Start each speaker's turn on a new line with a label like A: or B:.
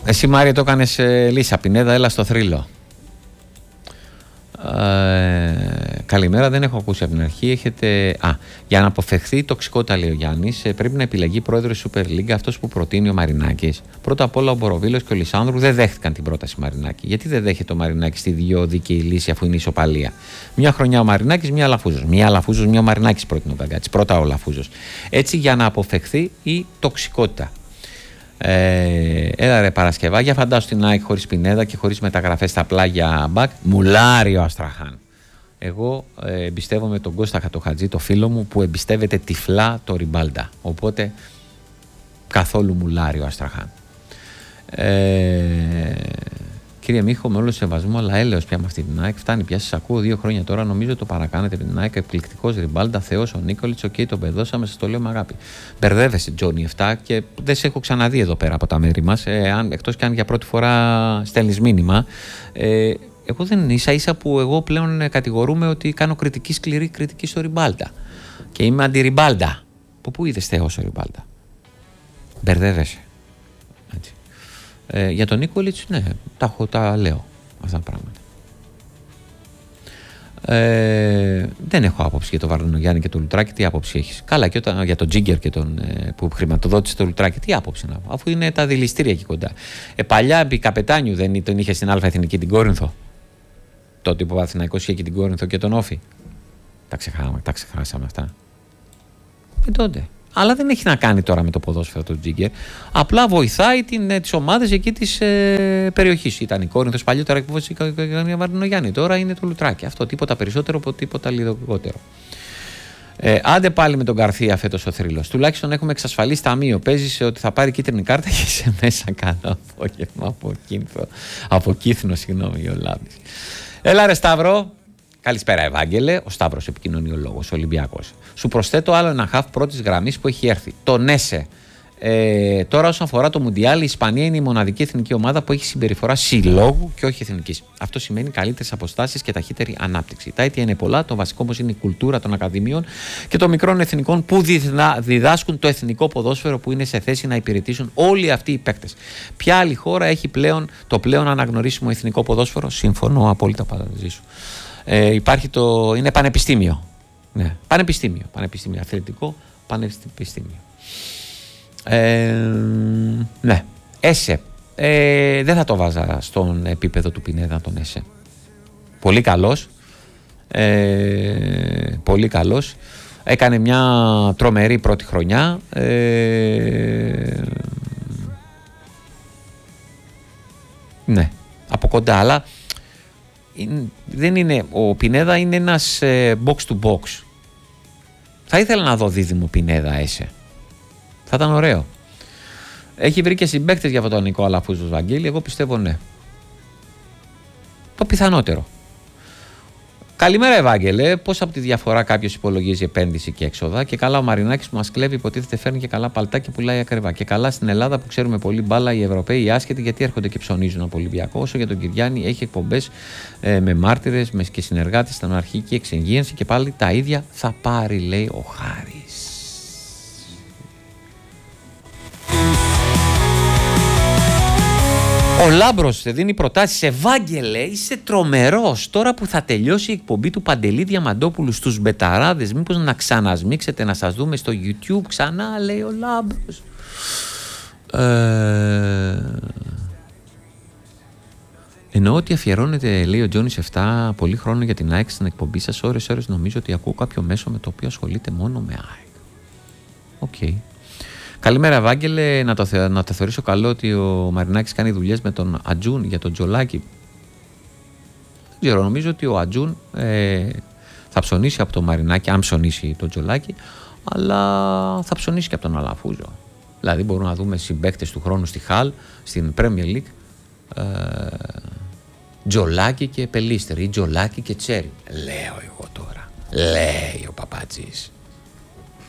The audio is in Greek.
A: Εσύ Μάρια το έκανες Λίσα Πινέδα, έλα στο θρύλο. Καλημέρα, δεν έχω ακούσει από την αρχή. Για να αποφευχθεί η τοξικότητα, λέει ο Γιάννης, πρέπει να επιλεγεί πρόεδρος Super League αυτός που προτείνει ο Μαρινάκης. Πρώτα απ' όλα, ο Μποροβίλος και ο Λισάνδρου δεν δέχτηκαν την πρόταση Μαρινάκη. Γιατί δεν δέχεται ο Μαρινάκης τη δύο δίκαιη λύση, αφού είναι ισοπαλία? Μια χρονιά ο Μαρινάκης, μια Αλαφούζος. Μια Αλαφούζος, μια ο Μαρινάκης πρότεινε ο Μπαγκάτης. Πρώτα ο Αλαφούζος. Έτσι για να αποφευχθεί η τοξικότητα. Έλα ρε Παρασκευάγια, φαντάσου την ΑΕΚ χωρίς Πινέδα και χωρίς μεταγραφές στα πλάγια μπακ. Μουλάριο Αστραχάν. Εγώ εμπιστεύομαι τον Κώστα Χατοχατζή, το φίλο μου, που εμπιστεύεται τυφλά το Ριμπάλντα. Οπότε καθόλου μουλάριο Αστραχάν. Κύριε Μίχο, με όλο το σεβασμό, αλλά έλεος πια με αυτή την ΑΕΚ. Φτάνει πια, σας ακούω 2 χρόνια τώρα. Νομίζω το παρακάνετε με την ΑΕΚ. Εκπληκτικός Ριμπάλντα, Θεός ο Νίκολιτς. Οκ, τον πεδώσαμε, σας το λέω με αγάπη. Μπερδεύεσαι, Τζόνι 7, και δεν σε έχω ξαναδεί εδώ πέρα από τα μέρη μας. Εκτός κι αν για πρώτη φορά στέλνεις μήνυμα. Εγώ δεν ίσα-ίσα που εγώ πλέον κατηγορούμαι ότι κάνω σκληρή κριτική στο Ριμπάλντα. Και είμαι αντι-Ριμπάλντα. Πού είδες Θεός ο Ριμπάλντα? Μπερδεύεσαι. Έτσι. Για τον Νίκολιτς, ναι, τα λέω αυτά τα πράγματα. Δεν έχω άποψη για τον Βαρδινογιάννη και τον Λουτράκη. Τι άποψη έχεις? Καλά, και για τον Τζίγκερ και που χρηματοδότησε τον Λουτράκη, τι άποψη να πω, αφού είναι τα δηληστήρια εκεί κοντά. Παλιά επί καπετάνιου δεν τον είχε στην Α' Εθνική την Κόρινθο? Τότε που ο Παναθηναϊκός είχε και την Κόρινθο και τον Όφη. Τα ξεχάσαμε αυτά. Τότε. Αλλά δεν έχει να κάνει τώρα με το ποδόσφαιρο το Τζίγκερ. Απλά βοηθάει τις ομάδες εκεί της περιοχής. Ήταν η Κόρινθος παλιότερα που βοήθησε η Βαρδινογιάννη. Τώρα είναι το Λουτράκι. Αυτό, τίποτα περισσότερο από τίποτα λιγότερο. Άντε πάλι με τον Γκαρθία φέτος ο θρύλος. Τουλάχιστον έχουμε εξασφαλίσει ταμείο. Παίζεις ότι θα πάρει κίτρινη κάρτα και είσαι μέσα καλό απόγευμα από Κύθνο, συγγνώμη, ο Λάμπης. Έλα ρε Σταύρο. Καλησπέρα Ευάγγελε, ο Σταύρος επικοινωνιολόγος, Ολυμπιακός. Σου προσθέτω άλλο ένα χαφ πρώτης γραμμής που έχει έρθει. Τον Έσε. Τώρα όσον αφορά το Μουντιάλ, η Ισπανία είναι η μοναδική εθνική ομάδα που έχει συμπεριφορά συλλόγου και όχι εθνικής. Αυτό σημαίνει καλύτερες αποστάσεις και ταχύτερη ανάπτυξη. Τα αίτια είναι πολλά, το βασικό όμως είναι η κουλτούρα των ακαδημίων και των μικρών εθνικών που διδάσκουν το εθνικό ποδόσφαιρο, που είναι σε θέση να υπηρετήσουν όλοι αυτοί οι παίκτες. Ποια άλλη χώρα έχει το πλέον αναγνωρίσιμο εθνικό ποδόσφαιρο? Συμφωνώ απόλυτα μαζί σου. Είναι πανεπιστήμιο. Ναι, πανεπιστήμιο, αθλητικό πανεπιστήμιο. Ναι, Έσε. Δεν θα το βάζα στον επίπεδο του Πινέδα τον Έσε. Πολύ καλός. Πολύ καλός. Έκανε μια τρομερή πρώτη χρονιά. Ναι, από κοντά, αλλά δεν είναι, ο Πινέδα είναι ένας box to box. Θα ήθελα να δω δίδυμο Πινέδα Έσε. Θα ήταν ωραίο. Έχει βρει και συμπαίκτες για αυτό τον Νικό Αλαφούζος Βαγγέλη. Εγώ πιστεύω ναι. Το πιθανότερο. Καλημέρα Ευάγγελε. Πώς από τη διαφορά κάποιος υπολογίζει επένδυση και έξοδα? Και καλά ο Μαρινάκης που μας κλέβει, υποτίθεται φέρνει και καλά παλτά και πουλάει ακριβά. Και καλά στην Ελλάδα που ξέρουμε πολύ μπάλα οι Ευρωπαίοι οι άσχετοι, γιατί έρχονται και ψωνίζουν από Ολυμπιακό. Όσο για τον Κυριάννη, έχει εκπομπές με μάρτυρες και συνεργάτες στην αρχική εξεγείανση και πάλι τα ίδια θα πάρει, λέει ο Χάρης. Ο Λάμπρος δίνει προτάσεις. Ευάγγελε, είσαι τρομερός. Τώρα που θα τελειώσει η εκπομπή του Παντελή Διαμαντόπουλου στους Μπεταράδες, μήπως να ξανασμίξετε, να σας δούμε στο YouTube ξανά, λέει ο Λάμπρος. Εννοώ ότι αφιερώνεται, λέει ο Τζόνις 7, πολύ χρόνο για την ΑΕΚ στην εκπομπή σας. Ώρες νομίζω ότι ακούω κάποιο μέσο με το οποίο ασχολείται μόνο με ΑΕΚ. Οκ. Καλημέρα Ευάγγελε, να το θεωρήσω καλό ότι ο Μαρινάκης κάνει δουλειές με τον Ατζούν για τον Τζολάκη. Δεν ξέρω, νομίζω ότι ο Ατζούν θα ψωνίσει από τον Μαρινάκη, αν ψωνίσει τον Τζολάκη, αλλά θα ψωνίσει και από τον Αλαφούζο. Δηλαδή μπορούμε να δούμε συμπαίκτες του χρόνου στη Χαλ, στην Premier League, Τζολάκη και Πελίστερ ή Τζολάκη και Τσέρι. Λέω εγώ τώρα, λέει ο Παπατζής.